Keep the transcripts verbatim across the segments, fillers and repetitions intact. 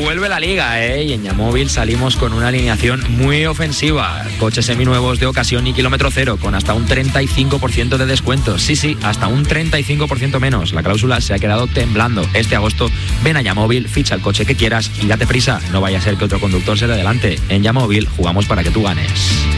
vuelve la Liga, ¿eh? Y en Yamóvil salimos con una alineación muy ofensiva. Coches seminuevos de ocasión y kilómetro cero, con hasta un treinta y cinco por ciento de descuento. Sí, sí, hasta un treinta y cinco por ciento menos. La cláusula se ha quedado temblando. Este agosto, ven a Yamóvil, ficha el coche que quieras y date prisa. No vaya a ser que otro conductor se le adelante. En Yamóvil jugamos para que tú ganes.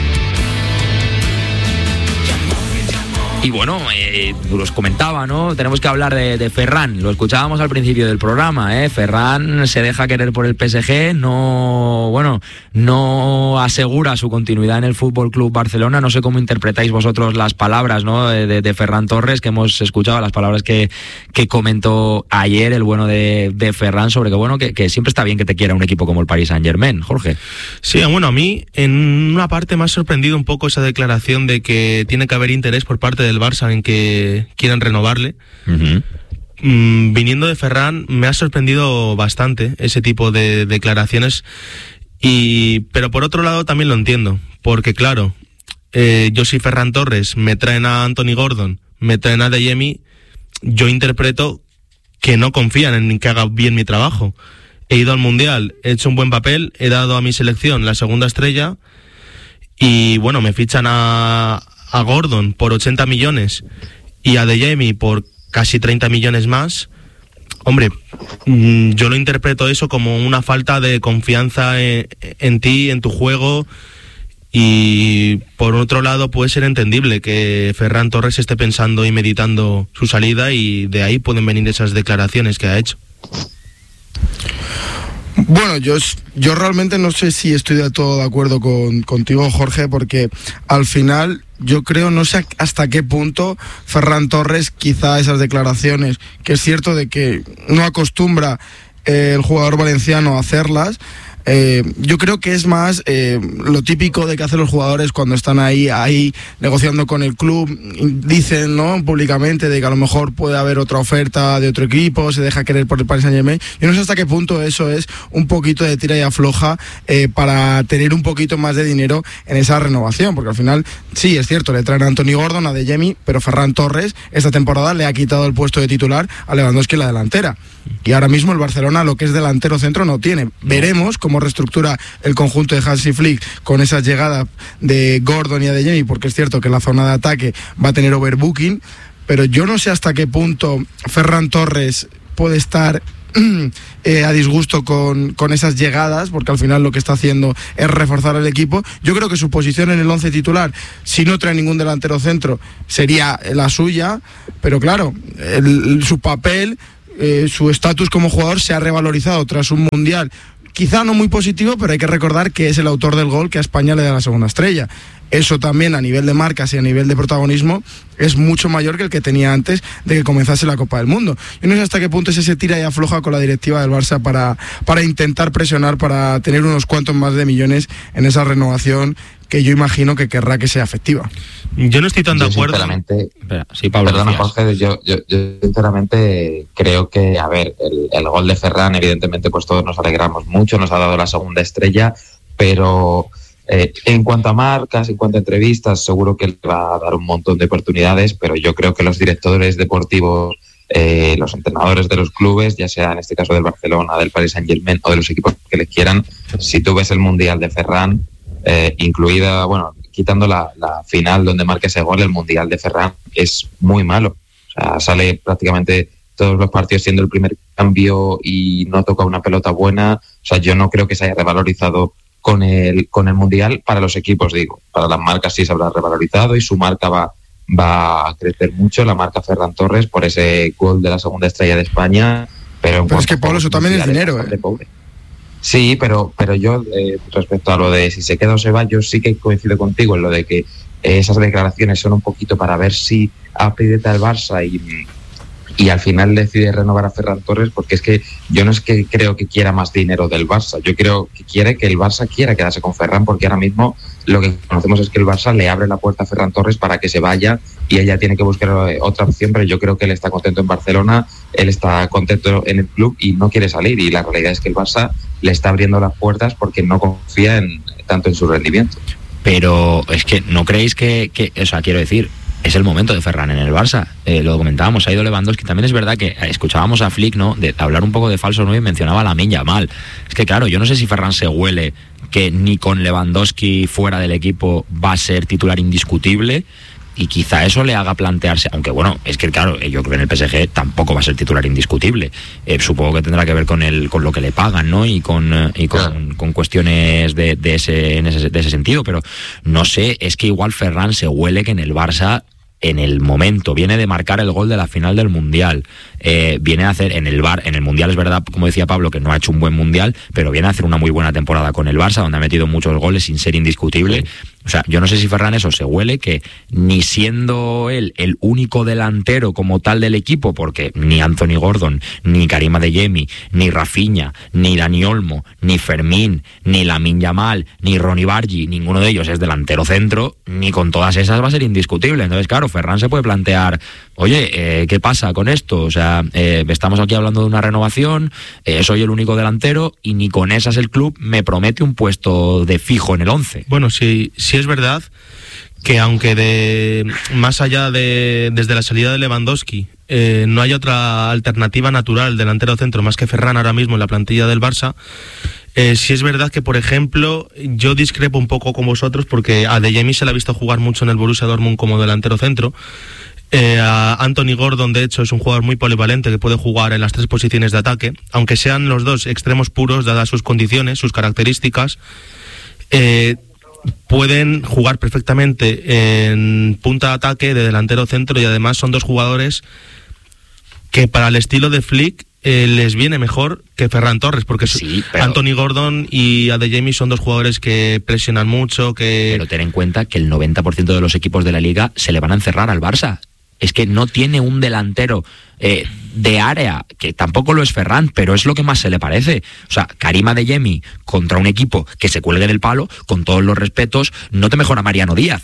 Y bueno, eh, os comentaba, ¿no? Tenemos que hablar de, de Ferran. Lo escuchábamos al principio del programa, ¿eh? Ferran se deja querer por el P S G, no, bueno, no asegura su continuidad en el Fútbol Club Barcelona. No sé cómo interpretáis vosotros las palabras, ¿no? De, de, de Ferran Torres, que hemos escuchado, las palabras que, que comentó ayer el bueno de, de Ferran sobre que, bueno, que, que siempre está bien que te quiera un equipo como el Paris Saint-Germain. Jorge. Sí, bueno, a mí en una parte me ha sorprendido un poco esa declaración de que tiene que haber interés por parte de del Barça en que quieran renovarle. Uh-huh. Mm, viniendo de Ferran me ha sorprendido bastante ese tipo de declaraciones, y pero por otro lado también lo entiendo, porque claro, eh, yo si Ferran Torres me traen a Anthony Gordon, me traen a Adeyemi, yo interpreto que no confían en que haga bien mi trabajo. He ido al Mundial, he hecho un buen papel, he dado a mi selección la segunda estrella y bueno, me fichan a a Gordon por ochenta millones y a Adeyemi por casi treinta millones más. Hombre, yo lo interpreto eso como una falta de confianza en, en ti, en tu juego, y por otro lado puede ser entendible que Ferran Torres esté pensando y meditando su salida, y de ahí pueden venir esas declaraciones que ha hecho. Bueno, yo, yo realmente no sé si estoy de todo de acuerdo con, contigo, Jorge, porque al final yo creo, no sé hasta qué punto Ferran Torres, quizá esas declaraciones, que es cierto de que no acostumbra eh, el jugador valenciano a hacerlas, Eh, yo creo que es más eh, lo típico de que hacen los jugadores cuando están ahí ahí negociando con el club. Dicen, ¿no?, públicamente de que a lo mejor puede haber otra oferta de otro equipo, se deja querer por el Paris Saint-Germain. Yo no sé hasta qué punto eso es un poquito de tira y afloja eh, para tener un poquito más de dinero en esa renovación, porque al final sí, es cierto, le traen a Anthony Gordon, a Adeyemi, pero Ferran Torres esta temporada le ha quitado el puesto de titular a Lewandowski en la delantera, y ahora mismo el Barcelona lo que es delantero centro no tiene. Veremos cómo reestructura el conjunto de Hansi Flick con esa llegada de Gordon y Adeyemi, porque es cierto que la zona de ataque va a tener overbooking, pero yo no sé hasta qué punto Ferran Torres puede estar eh, a disgusto con, con esas llegadas, porque al final lo que está haciendo es reforzar el equipo. Yo creo que su posición en el once titular, si no trae ningún delantero centro, sería la suya, pero claro, el, su papel, eh, su estatus como jugador se ha revalorizado tras un mundial quizá no muy positivo, pero hay que recordar que es el autor del gol que a España le da la segunda estrella. Eso también a nivel de marcas y a nivel de protagonismo es mucho mayor que el que tenía antes de que comenzase la Copa del Mundo. Yo no sé hasta qué punto es ese tira y afloja con la directiva del Barça para, para intentar presionar, para tener unos cuantos más de millones en esa renovación que yo imagino que querrá que sea efectiva. Yo no estoy tan yo de acuerdo. Sinceramente, sí, Pablo, perdona, Jorge, yo, yo, yo sinceramente creo que, a ver, el, el gol de Ferran, evidentemente, pues todos nos alegramos mucho, nos ha dado la segunda estrella, pero eh, en cuanto a marcas, en cuanto a entrevistas, seguro que él va a dar un montón de oportunidades, pero yo creo que los directores deportivos, eh, los entrenadores de los clubes, ya sea en este caso del Barcelona, del Paris Saint-Germain o de los equipos que les quieran, si tú ves el Mundial de Ferran, Eh, incluida, bueno, quitando la, la final donde marca ese gol, el Mundial de Ferran es muy malo. O sea, sale prácticamente todos los partidos siendo el primer cambio y no toca una pelota buena. O sea, yo no creo que se haya revalorizado con el, con el Mundial para los equipos, digo. Para las marcas sí se habrá revalorizado y su marca va, va a crecer mucho, la marca Ferran Torres, por ese gol de la segunda estrella de España. Pero, pero es que, Pablo, eso también es dinero, ¿eh? Pobre. Sí, pero pero yo, eh, respecto a lo de si se queda o se va, yo sí que coincido contigo en lo de que eh, esas declaraciones son un poquito para ver si aprieta el Barça y, y al final decide renovar a Ferran Torres, porque es que yo no es que creo que quiera más dinero del Barça, yo creo que quiere que el Barça quiera quedarse con Ferran, porque ahora mismo lo que conocemos es que el Barça le abre la puerta a Ferran Torres para que se vaya y ella tiene que buscar otra opción, pero yo creo que él está contento en Barcelona, él está contento en el club y no quiere salir, y la realidad es que el Barça le está abriendo las puertas porque no confía en, tanto en su rendimiento. Pero es que no creéis que, que, o sea, quiero decir, es el momento de Ferran en el Barça. Eh, lo comentábamos, ha ido Lewandowski. También es verdad que escuchábamos a Flick, ¿no?, de hablar un poco de falso nueve y mencionaba a Lamine Yamal. Es que claro, yo no sé si Ferran se huele que ni con Lewandowski fuera del equipo va a ser titular indiscutible, y quizá eso le haga plantearse, aunque bueno, es que claro, yo creo que en el P S G tampoco va a ser titular indiscutible. Eh, supongo que tendrá que ver con el con lo que le pagan, ¿no? Y con eh, y con, claro. con cuestiones de, de ese en ese de ese sentido, pero no sé, es que igual Ferran se huele que en el Barça, en el momento, viene de marcar el gol de la final del Mundial, eh, viene a hacer en el Bar, en el Mundial es verdad, como decía Pablo, que no ha hecho un buen Mundial, pero viene a hacer una muy buena temporada con el Barça, donde ha metido muchos goles sin ser indiscutible. O sea, yo no sé si Ferran eso se huele, que ni siendo él el único delantero como tal del equipo, porque ni Anthony Gordon, ni Karim Adeyemi, ni Rafinha, ni Dani Olmo, ni Fermín, ni Lamine Yamal, ni Ronny Bargi, ninguno de ellos es delantero centro, ni con todas esas va a ser indiscutible. Entonces, claro, Ferran se puede plantear, oye, eh, ¿qué pasa con esto? O sea, eh, estamos aquí hablando de una renovación, eh, soy el único delantero y ni con esas el club me promete un puesto de fijo en el once. Bueno, sí, sí es verdad que aunque de más allá de desde la salida de Lewandowski eh, no hay otra alternativa natural delantero centro más que Ferran ahora mismo en la plantilla del Barça, eh, sí es verdad que, por ejemplo, yo discrepo un poco con vosotros porque a Adeyemi se le ha visto jugar mucho en el Borussia Dortmund como delantero centro. Eh, a Anthony Gordon, de hecho, es un jugador muy polivalente que puede jugar en las tres posiciones de ataque, aunque sean los dos extremos puros, dadas sus condiciones, sus características. Eh, pueden jugar perfectamente en punta de ataque, de delantero centro, y además son dos jugadores que para el estilo de Flick eh, les viene mejor que Ferran Torres, porque sí, pero... Anthony Gordon y Adeyemi son dos jugadores que presionan mucho, que... Pero ten en cuenta que el noventa por ciento de los equipos de la Liga se le van a encerrar al Barça. Es que no tiene un delantero eh, de área, que tampoco lo es Ferran, pero es lo que más se le parece. O sea, Karim Adeyemi contra un equipo que se cuelgue del palo, con todos los respetos, no te mejora Mariano Díaz.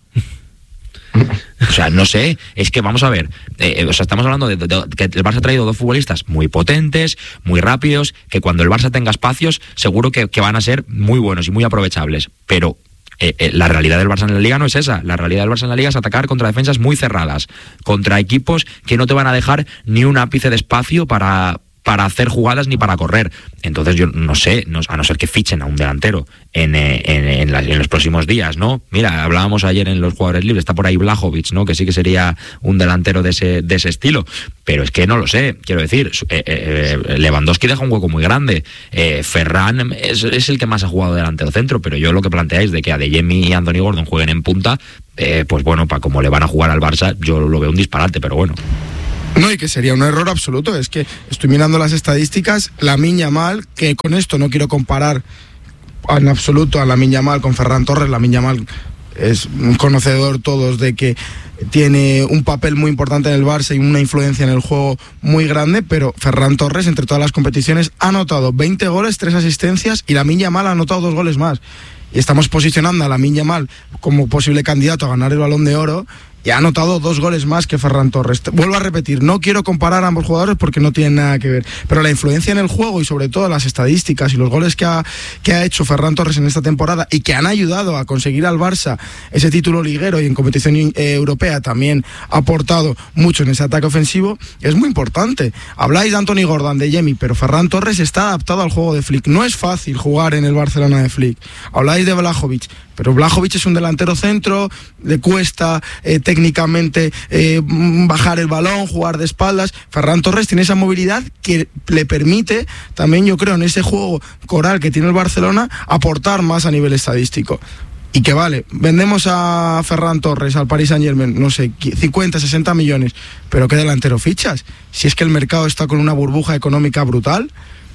O sea, no sé, es que vamos a ver, eh, o sea, estamos hablando de, de, de que el Barça ha traído dos futbolistas muy potentes, muy rápidos, que cuando el Barça tenga espacios, seguro que, que van a ser muy buenos y muy aprovechables, pero... Eh, eh, la realidad del Barça en la Liga no es esa. La realidad del Barça en la Liga es atacar contra defensas muy cerradas, contra equipos que no te van a dejar ni un ápice de espacio para, para hacer jugadas ni para correr. Entonces yo no sé, no, a no ser que fichen a un delantero en, en, en, la, en los próximos días, ¿no? Mira, hablábamos ayer en los jugadores libres, está por ahí Blajovic, ¿no?, que sí que sería un delantero de ese, de ese estilo, pero es que no lo sé, quiero decir, eh, eh, Lewandowski deja un hueco muy grande, eh, Ferran es, es el que más ha jugado delantero centro, pero yo lo que planteáis de que Adeyemi y Anthony Gordon jueguen en punta, eh, pues bueno, para como le van a jugar al Barça, yo lo veo un disparate, pero bueno. No, y que sería un error absoluto. Es que estoy mirando las estadísticas, Lamine Yamal, que con esto no quiero comparar en absoluto a Lamine Yamal con Ferran Torres. Lamine Yamal es un conocedor todos de que tiene un papel muy importante en el Barça y una influencia en el juego muy grande, pero Ferran Torres, entre todas las competiciones, ha anotado veinte goles, tres asistencias, y Lamine Yamal ha anotado dos goles más. Y estamos posicionando a Lamine Yamal como posible candidato a ganar el Balón de Oro, y ha anotado dos goles más que Ferran Torres. Vuelvo a repetir, no quiero comparar a ambos jugadores porque no tienen nada que ver, pero la influencia en el juego y sobre todo las estadísticas y los goles que ha, que ha hecho Ferran Torres en esta temporada y que han ayudado a conseguir al Barça ese título liguero, y en competición eh, europea también ha aportado mucho en ese ataque ofensivo, es muy importante. Habláis de Anthony Gordon, de Adeyemi, pero Ferran Torres está adaptado al juego de Flick. No es fácil jugar en el Barcelona de Flick. Habláis de Blajovic, pero Blajovic es un delantero centro, le cuesta eh, técnicamente eh, bajar el balón, jugar de espaldas. Ferran Torres tiene esa movilidad que le permite también, yo creo, en ese juego coral que tiene el Barcelona, aportar más a nivel estadístico. Y que vale, vendemos a Ferran Torres al Paris Saint-Germain, no sé, cincuenta, sesenta millones, pero ¿qué delantero fichas? Si es que el mercado está con una burbuja económica brutal.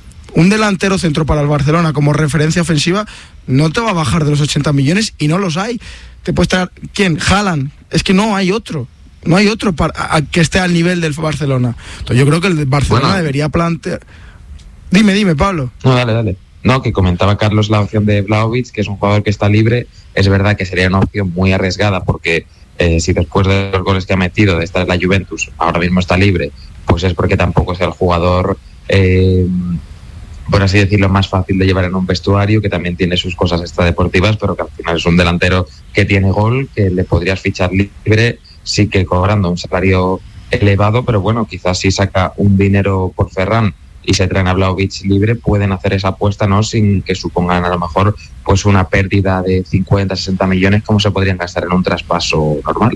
Un delantero centro para el Barcelona como referencia ofensiva no te va a bajar de los ochenta millones, y no los hay. Te puede estar, ¿quién? Haaland. Es que no hay otro. No hay otro para, a, que esté al nivel del Barcelona. Entonces yo creo que el Barcelona bueno. debería plantear... Dime, dime, Pablo. No, dale, dale. No, que comentaba Carlos la opción de Vlahovic, que es un jugador que está libre. Es verdad que sería una opción muy arriesgada porque eh, si después de los goles que ha metido de esta es la Juventus, ahora mismo está libre, pues es porque tampoco es el jugador... Eh, por así decirlo, más fácil de llevar en un vestuario, que también tiene sus cosas extradeportivas, pero que al final es un delantero que tiene gol, que le podrías fichar libre, sí que cobrando un salario elevado, pero bueno, quizás si saca un dinero por Ferran y se traen a Vlahovic libre, pueden hacer esa apuesta, ¿no?, sin que supongan a lo mejor pues una pérdida de cincuenta, sesenta millones como se podrían gastar en un traspaso normal.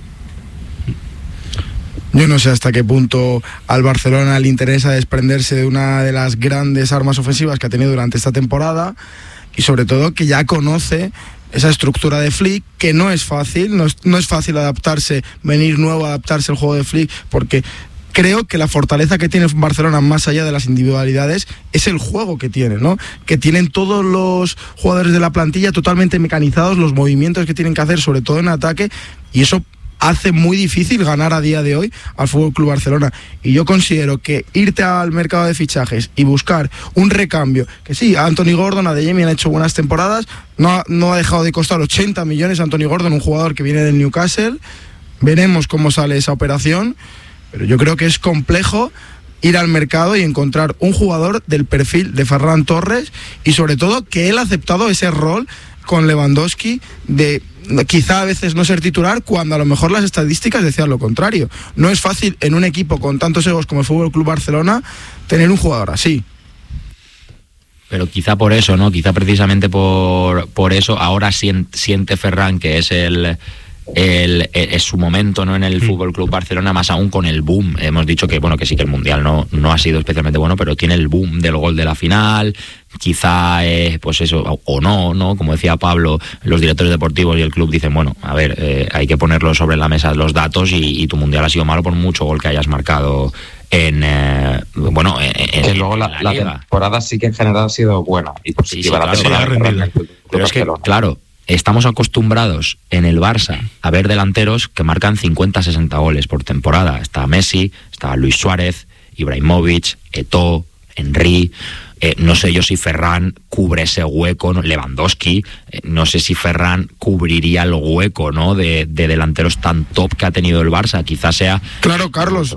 Yo no sé hasta qué punto al Barcelona le interesa desprenderse de una de las grandes armas ofensivas que ha tenido durante esta temporada, y sobre todo que ya conoce esa estructura de Flick, que no es fácil, no es, no es fácil adaptarse, venir nuevo, adaptarse al juego de Flick, porque creo que la fortaleza que tiene Barcelona, más allá de las individualidades, es el juego que tiene, ¿no? Que tienen todos los jugadores de la plantilla totalmente mecanizados, los movimientos que tienen que hacer, sobre todo en ataque, y eso hace muy difícil ganar a día de hoy al F C Barcelona. Y yo considero que irte al mercado de fichajes y buscar un recambio, que sí, a Anthony Gordon, a Adeyemi han hecho buenas temporadas, no ha, no ha dejado de costar ochenta millones Anthony Gordon, un jugador que viene del Newcastle, veremos cómo sale esa operación, pero yo creo que es complejo ir al mercado y encontrar un jugador del perfil de Ferran Torres, y sobre todo que él ha aceptado ese rol con Lewandowski de quizá a veces no ser titular, cuando a lo mejor las estadísticas decían lo contrario. No es fácil en un equipo con tantos egos como el F C Barcelona tener un jugador así. Pero quizá por eso, ¿no? Quizá precisamente por, por eso ahora siente, siente Ferran que es el... El, es su momento, ¿no?, en el Fútbol Club Barcelona, más aún con el boom. Hemos dicho que bueno, que sí, que el mundial no, no ha sido especialmente bueno, pero tiene el boom del gol de la final. Quizá eh, pues eso, o, o no, no, como decía Pablo, los directores deportivos y el club dicen, bueno, a ver, eh, hay que ponerlo sobre la mesa los datos, y, y tu mundial ha sido malo por mucho gol que hayas marcado en eh, bueno en, en, que luego la, en la, la temporada sí que en general ha sido buena y positiva. Sí, sí, la temporada, sí, pero es que claro, estamos acostumbrados en el Barça a ver delanteros que marcan cincuenta, sesenta goles por temporada. Está Messi, está Luis Suárez, Ibrahimovic, Eto'o, Henry. Eh, no sé yo si Ferran cubre ese hueco, ¿no? Lewandowski. Eh, no sé si Ferran cubriría el hueco, ¿no?, de, de delanteros tan top que ha tenido el Barça. Quizás sea... Claro, Carlos.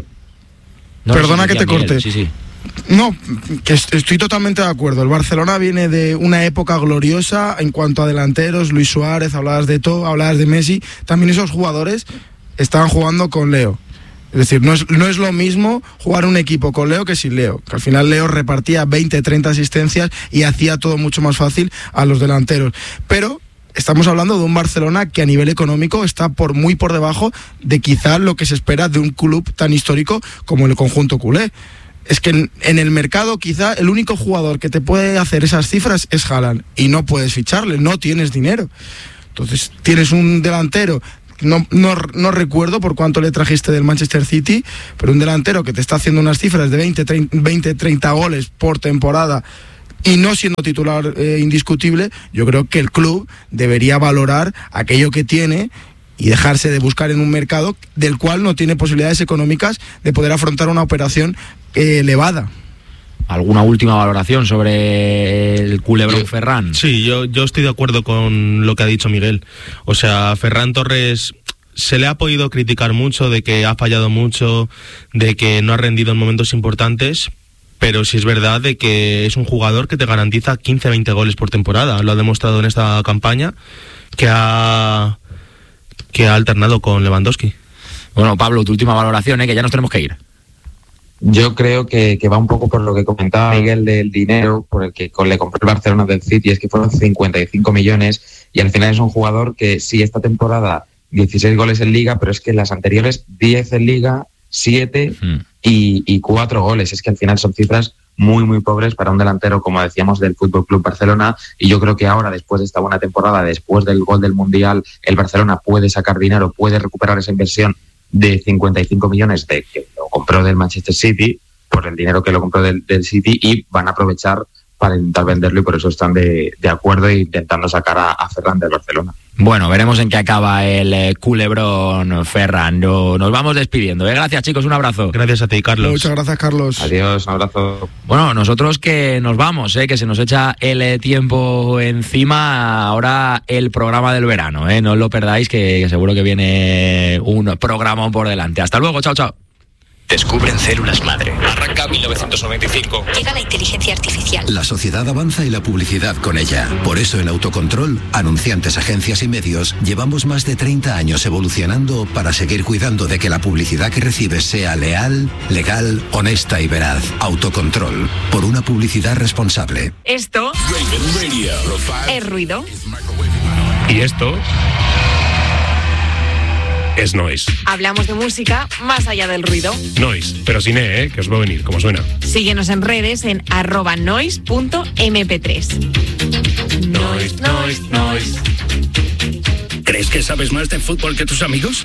No, Perdona sí, que te Miguel, corte. Sí, sí. No, que estoy totalmente de acuerdo. El Barcelona viene de una época gloriosa en cuanto a delanteros. Luis Suárez, hablabas de Eto'o, hablabas de Messi. También esos jugadores estaban jugando con Leo. Es decir, no es, no es lo mismo jugar un equipo con Leo que sin Leo, que al final Leo repartía veinte, treinta asistencias y hacía todo mucho más fácil a los delanteros. Pero estamos hablando de un Barcelona que a nivel económico está por muy por debajo de quizás lo que se espera de un club tan histórico como el conjunto culé. Es que en, en el mercado quizá el único jugador que te puede hacer esas cifras es Haaland, y no puedes ficharle, no tienes dinero. Entonces tienes un delantero, no, no, no recuerdo por cuánto le trajiste del Manchester City, pero un delantero que te está haciendo unas cifras de veinte, treinta goles por temporada y no siendo titular eh, indiscutible. Yo creo que el club debería valorar aquello que tiene y dejarse de buscar en un mercado del cual no tiene posibilidades económicas de poder afrontar una operación eh, elevada. ¿Alguna última valoración sobre el culebrón Ferran? Sí, yo, yo estoy de acuerdo con lo que ha dicho Miguel. O sea, Ferran Torres se le ha podido criticar mucho de que ha fallado mucho, de que no ha rendido en momentos importantes, pero sí es verdad de que es un jugador que te garantiza quince, veinte goles por temporada. Lo ha demostrado en esta campaña, que ha... que ha alternado con Lewandowski. Bueno, Pablo, tu última valoración, ¿eh? Que ya nos tenemos que ir. Yo creo que, que va un poco por lo que comentaba Miguel del dinero por el que le compró el Barcelona del City, es que fueron cincuenta y cinco millones, y al final es un jugador que sí, esta temporada dieciséis goles en Liga, pero es que las anteriores diez en Liga, siete uh-huh. y, y cuatro goles. Es que al final son cifras muy, muy pobres para un delantero, como decíamos, del F C Barcelona, y yo creo que ahora, después de esta buena temporada, después del gol del Mundial, el Barcelona puede sacar dinero, puede recuperar esa inversión de cincuenta y cinco millones de que lo compró del Manchester City, por el dinero que lo compró del, del City, y van a aprovechar para intentar venderlo, y por eso están de, de acuerdo e intentando sacar a, a Ferran del Barcelona. Bueno, veremos en qué acaba el eh, culebrón Ferran. No, nos vamos despidiendo. ¿eh? Gracias, chicos, un abrazo. Gracias a ti, Carlos. Muchas gracias, Carlos. Adiós, un abrazo. Bueno, nosotros que nos vamos, ¿eh? que se nos echa el eh, tiempo encima. Ahora el programa del verano, ¿eh? no os lo perdáis, que, que seguro que viene un programa por delante. Hasta luego, chao, chao. Descubren células madre. Arranca mil novecientos noventa y cinco. Llega la inteligencia artificial. La sociedad avanza y la publicidad con ella. Por eso en Autocontrol, anunciantes, agencias y medios, llevamos más de treinta años evolucionando para seguir cuidando de que la publicidad que recibes sea leal, legal, honesta y veraz. Autocontrol, por una publicidad responsable. Esto es ruido. Y esto es noise. Hablamos de música más allá del ruido. Noise, pero sin E, ¿eh? Que os va a venir, como suena. Síguenos en redes en arroba noise punto eme pe tres. Noise, noise, noise. ¿Crees que sabes más de fútbol que tus amigos?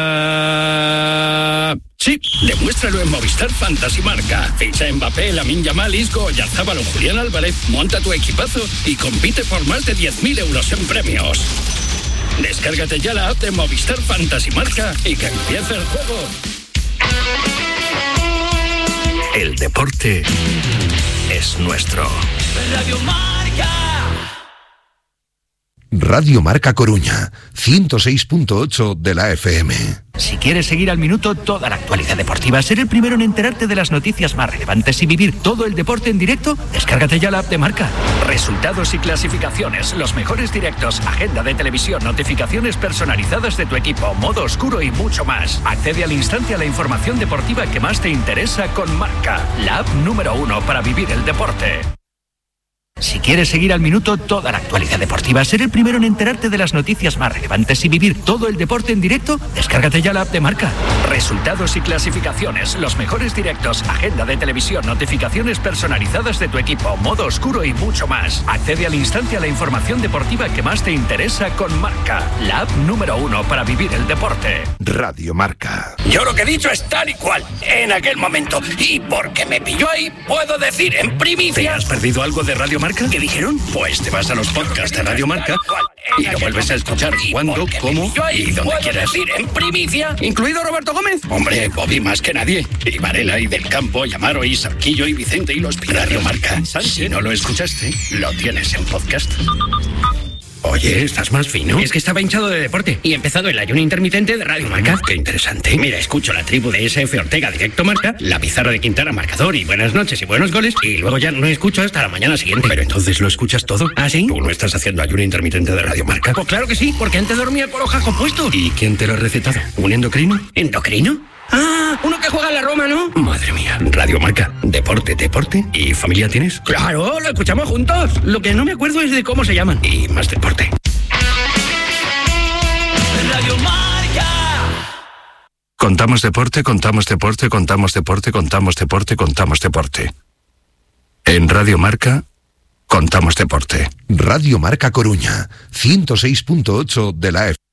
Uh, sí, demuéstralo en Movistar Fantasy Marca. Ficha Mbappé, Lamine Yamal, Isco, Oyarzabal o Julián Álvarez, monta tu equipazo y compite por más de diez mil euros en premios. Descárgate ya la app de Movistar Fantasy Marca y que empiece el juego. El deporte es nuestro. Radio Marca. Radio Marca Coruña, ciento seis punto ocho de la F M. Si quieres seguir al minuto toda la actualidad deportiva, ser el primero en enterarte de las noticias más relevantes y vivir todo el deporte en directo, descárgate ya la app de Marca. Resultados y clasificaciones, los mejores directos, agenda de televisión, notificaciones personalizadas de tu equipo, modo oscuro y mucho más. Accede al instante a la información deportiva que más te interesa con Marca, la app número uno para vivir el deporte. Si quieres seguir al minuto toda la actualidad deportiva, ser el primero en enterarte de las noticias más relevantes y vivir todo el deporte en directo, descárgate ya la app de Marca. Resultados y clasificaciones, los mejores directos, agenda de televisión, notificaciones personalizadas de tu equipo, modo oscuro y mucho más. Accede al instante a la información deportiva que más te interesa con Marca, la app número uno para vivir el deporte. Radio Marca. Yo lo que he dicho es tal y cual, en aquel momento. Y porque me pilló ahí, puedo decir en primicia. ¿Te has perdido algo de Radio Marca? ¿Qué dijeron? Pues te vas a los podcasts de Radio Marca y lo vuelves a escuchar cuando, cómo y donde quieras. Ir en primicia, incluido Roberto Gómez. Hombre, Bobby más que nadie. Y Varela y Del Campo, y Amaro y Sarquillo y Vicente y los Radio Marca. Si no lo escuchaste, lo tienes en podcast. Oye, ¿estás más fino? Es que estaba hinchado de deporte y he empezado el ayuno intermitente de Radio Marca. Qué interesante. Mira, escucho la tribu de ese efe Ortega directo Marca, la pizarra de Quintana marcador y buenas noches y buenos goles, y luego ya no escucho hasta la mañana siguiente. Pero entonces lo escuchas todo. ¿Ah, sí? ¿Tú no estás haciendo ayuno intermitente de Radio Marca? Pues claro que sí, porque antes dormía con hoja compuesto. ¿Y quién te lo ha recetado? ¿Un endocrino? ¿Endocrino? Ah, uno que juega en la Roma, ¿no? Madre mía. Radio Marca. Deporte, deporte. ¿Y familia tienes? Claro, lo escuchamos juntos. Lo que no me acuerdo es de cómo se llaman. Y más deporte. Radio Marca. Contamos deporte, contamos deporte, contamos deporte, contamos deporte, contamos deporte. En Radio Marca, contamos deporte. Radio Marca Coruña, ciento seis punto ocho de la F M.